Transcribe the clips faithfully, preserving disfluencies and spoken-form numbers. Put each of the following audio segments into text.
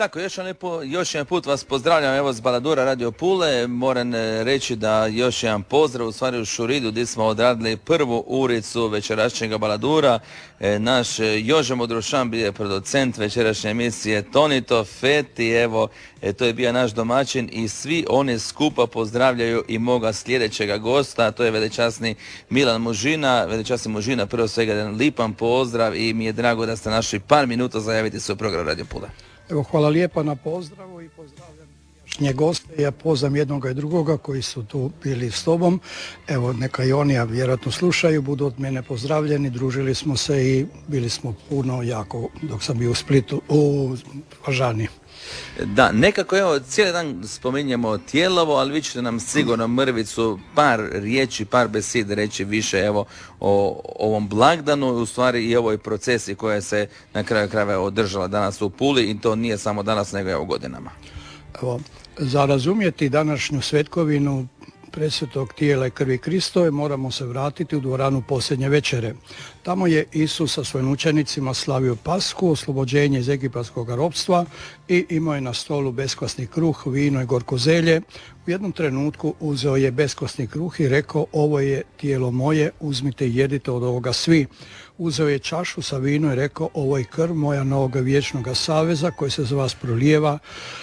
Tako, još jedan, još jedan put vas pozdravljam evo s Baladura Radio Pule. Moram reći da još jedan pozdrav u stvari u Šuridu gdje smo odradili prvu uricu večerašnjega Baladura. E, naš Jože Modrošan bio je producent večerašnje emisije, Tonito Feti, evo, e, to je bio naš domaćin i svi oni skupa pozdravljaju i moga sljedećega gosta, to je velečasni Milan Mužina. Velečasni Mužina, prvo svega jedan lipan pozdrav i mi je drago da ste našli par minuta zajaviti se u program Radio Pule. Evo, hvala lijepa na pozdravu i pozdravljam prijašnje goste. Ja poznam jednoga i drugoga koji su tu bili s tobom. Evo, neka i oni, a vjerojatno slušaju, budu od mene pozdravljeni. Družili smo se i bili smo puno jako dok sam bio u Splitu, u Važani. Da, nekako evo cijeli dan spominjemo Tijelovo, ali vi ćete nam sigurno mrvicu par riječi, par beseda reći više evo o ovom blagdanu, u stvari i ovoj procesi koja se na kraju krajeva održala danas u Puli i to nije samo danas nego evo godinama. Evo, za razumjeti današnju svetkovinu presvetog tijela i krvi Kristove moramo se vratiti u dvoranu posljednje večere. Tamo je Isus sa svojim učenicima slavio Pasku, oslobođenje iz egipatskog ropstva i imao je na stolu beskvasni kruh, vino i gorko zelje. U jednom trenutku uzeo je beskvasni kruh i rekao: ovo je tijelo moje, uzmite i jedite od ovoga svi. Uzeo je čašu sa vinom i rekao: ovo je krv moja novoga vječnoga saveza koji se za vas prolijeva,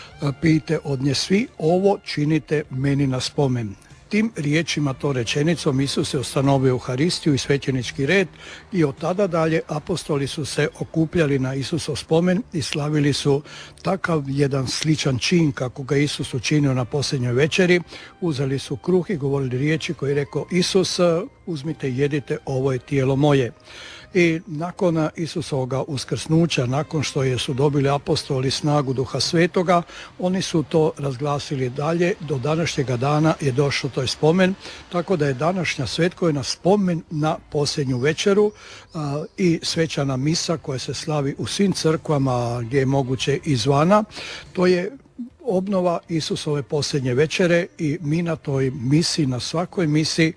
pijte od nje svi, ovo činite meni na spomen. Tim riječima, to rečenicom, Isus je ustanovio Euharistiju i svećenički red i od tada dalje apostoli su se okupljali na Isusov spomen i slavili su takav jedan sličan čin kako ga Isus učinio na posljednjoj večeri. Uzeli su kruh i govorili riječi koje je rekao Isus: uzmite i jedite, ovo je tijelo moje. I nakon Isusovoga uskrsnuća, nakon što je su dobili apostoli snagu Duha Svetoga, oni su to razglasili dalje. Do današnjega dana je došao taj spomen, tako da je današnja svetkovina spomen na posljednju večeru a, i svečana misa koja se slavi u svim crkvama gdje je moguće izvana. To je obnova Isusove posljednje večere i mi na toj misi, na svakoj misi,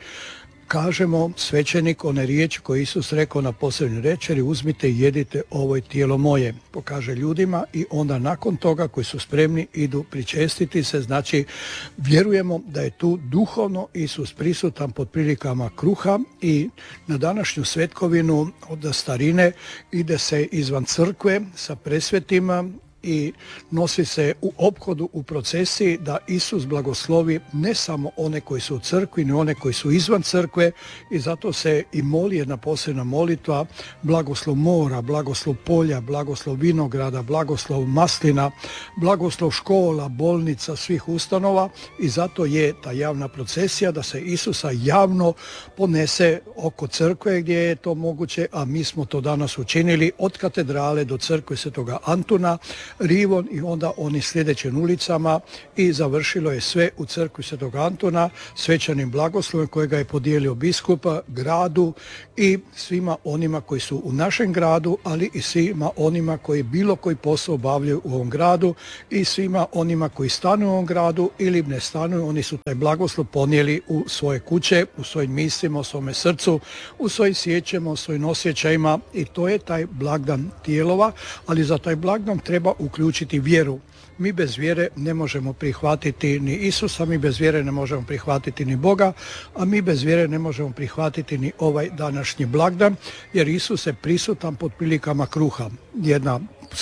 kažemo svećenik one riječi koje Isus rekao na posljednjoj večeri: uzmite i jedite, ovo je tijelo moje. Pokaže ljudima i onda nakon toga koji su spremni idu pričestiti se. Znači, vjerujemo da je tu duhovno Isus prisutan pod prilikama kruha i na današnju svetkovinu od starine ide se izvan crkve sa presvetima i nosi se u ophodu, u procesiji, da Isus blagoslovi ne samo one koji su u crkvi, ni one koji su izvan crkve, i zato se i moli jedna posebna molitva: blagoslov mora, blagoslov polja, blagoslov vinograda, blagoslov maslina, blagoslov škola, bolnica, svih ustanova. I zato je ta javna procesija da se Isusa javno ponese oko crkve gdje je to moguće, a mi smo to danas učinili od katedrale do crkve Svetoga Antuna, Rivon i onda oni sljedećim ulicama, i završilo je sve u crkvi Svetog Antuna svečanim blagoslovom kojega je podijelio biskup gradu i svima onima koji su u našem gradu, ali i svima onima koji bilo koji posao obavljaju u ovom gradu, i svima onima koji stanuju u ovom gradu ili ne stanuju. Oni su taj blagoslov ponijeli u svoje kuće, u svojim mislima, u svome srcu, u svojim sjećama, u svojim osjećajima, i to je taj blagdan Tijelova. Ali za taj blagdan treba uključiti vjeru. Mi bez vjere ne možemo prihvatiti ni Isusa, mi bez vjere ne možemo prihvatiti ni Boga, a mi bez vjere ne možemo prihvatiti ni ovaj današnji blagdan, jer Isus je prisutan pod prilikama kruha. Jedna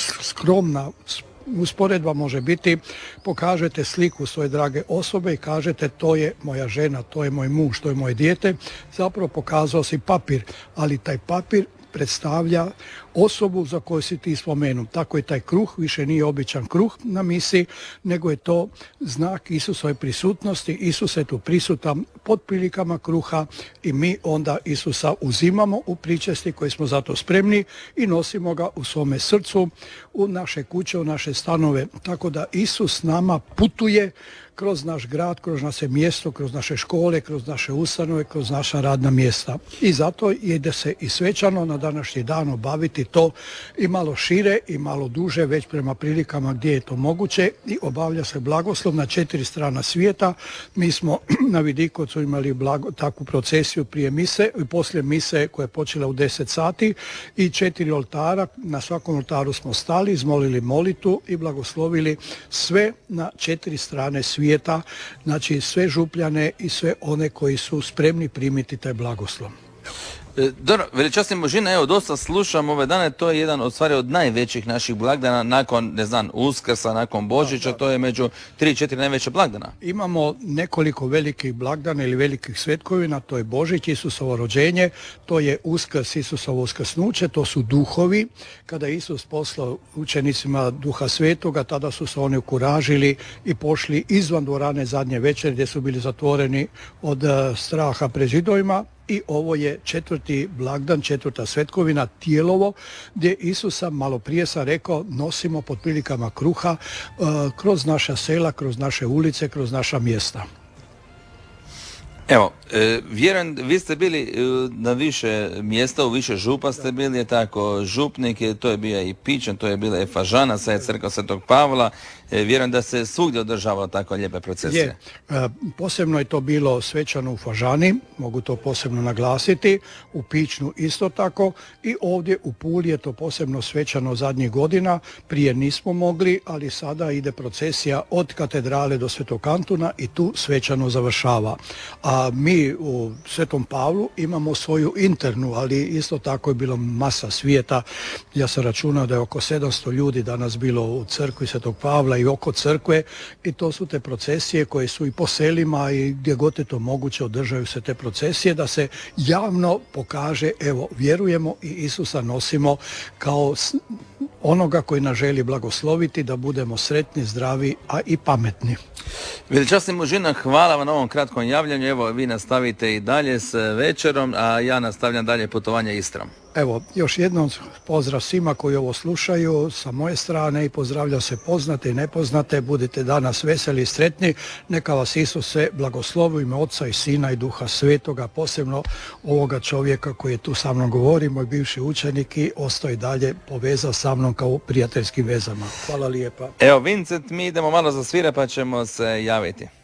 skromna usporedba može biti: pokažete sliku svoje drage osobe i kažete to je moja žena, to je moj muž, to je moje dijete. Zapravo pokazao si papir, ali taj papir predstavlja osobu za koju si ti spomenuo. Tako je taj kruh više nije običan kruh na misi, nego je to znak Isusove prisutnosti. Isus je tu prisutan pod prilikama kruha i mi onda Isusa uzimamo u pričesti koji smo zato spremni i nosimo ga u svome srcu, u naše kuće, u naše stanove. Tako da Isus nama putuje kroz naš grad, kroz naše mjesto, kroz naše škole, kroz naše ustanove, kroz naša radna mjesta. I zato ide se i svečano na današnji dan obaviti raditi to i malo šire i malo duže, već prema prilikama gdje je to moguće, i obavlja se blagoslov na četiri strana svijeta. Mi smo na Vidikovcu imali blago, takvu procesiju prije mise i poslije mise koja je počela u deset sati i četiri oltara. Na svakom oltaru smo stali, izmolili molitu i blagoslovili sve na četiri strane svijeta, znači sve župljane i sve one koji su spremni primiti taj blagoslov. E, dobro, veličasni Možina, evo dosta slušam ove dane, to je jedan od stvari od najvećih naših blagdana nakon, ne znam, Uskrsa, nakon Božića, da, da. To je među tri, četiri najveće blagdana. Imamo nekoliko velikih blagdana ili velikih svetkovina, to je Božić, Isusovo rođenje, to je Uskrs, Isusovo uskrsnuće, to su duhovi. Kada je Isus poslao učenicima Duha Svetoga, tada su se oni ukuražili i pošli izvan dvorane zadnje večeri gdje su bili zatvoreni od uh, straha pred Židovima. I ovo je četvrti blagdan, četvrta svetkovina, Tijelovo, gdje Isusa, malo prije sam rekao, nosimo pod prilikama kruha uh, kroz naša sela, kroz naše ulice, kroz naša mjesta. Evo, e, vjerujem, vi ste bili e, na više mjesta, u više župa ste bili, je tako, župnik, je, to je bio i Pičan, to je bila i Fažana, sad je crkva Svetog Pavla, e, vjerujem da se svugdje održavalo tako lijepe procesije. Je, e, posebno je to bilo svečano u Fažani, mogu to posebno naglasiti, u Pičnu isto tako i ovdje u Puli je to posebno svečano zadnjih godina, prije nismo mogli, ali sada ide procesija od katedrale do Svetog Antuna i tu svečano završava. A A mi u Svetom Pavlu imamo svoju internu, ali isto tako je bilo masa svijeta. Ja sam računao da je oko sedamsto ljudi danas bilo u crkvi Svetog Pavla i oko crkve i to su te procesije koje su i po selima i gdje god je to moguće održaju se te procesije da se javno pokaže, evo, vjerujemo i Isusa nosimo kao onoga koji nas želi blagosloviti da budemo sretni, zdravi, a i pametni. Veličasni Možina, hvala vam na ovom kratkom javljanju. Evo, vi nastavite i dalje s večerom, a ja nastavljam dalje putovanje Istrom. Evo, još jednom pozdrav svima koji ovo slušaju sa moje strane i pozdravljam se poznate i nepoznate. Budite danas veseli i sretni. Neka vas Isus se blagoslovi u ime Oca i Sina i Duha Svetoga, posebno ovoga čovjeka koji je tu sa mnom govori, moj bivši učenik i ostao i dalje povezao sa mnom kao prijateljskim vezama. Hvala lijepa. Evo, Vincent, mi idemo malo za svire pa ćemo se javiti.